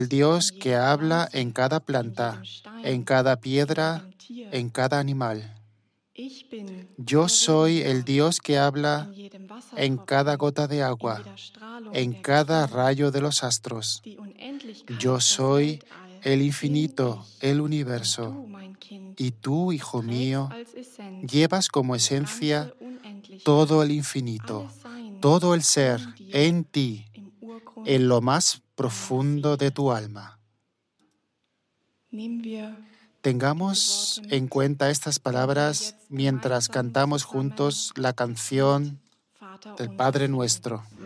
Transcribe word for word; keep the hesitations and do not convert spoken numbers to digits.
el Dios que habla en cada planta, en cada piedra, en cada animal. Yo soy el Dios que habla en cada gota de agua, en cada rayo de los astros. Yo soy el infinito, el universo. Y tú, hijo mío, llevas como esencia todo el infinito, todo el ser en ti, en lo más profundo de tu alma. Tengamos en cuenta estas palabras mientras cantamos juntos la canción del Padre Nuestro.